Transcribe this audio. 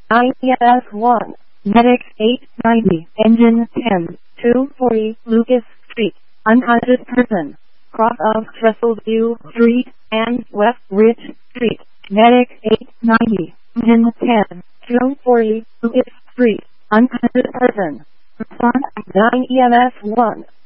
IES-1, Medic 890, Engine 10, 240, Lucas Street, unhaunted person, cross of Trestleview Street and West Ridge Street, Medic 890, Engine 10, 240, Lucas Street, unhaunted person, response 9 EMS 1.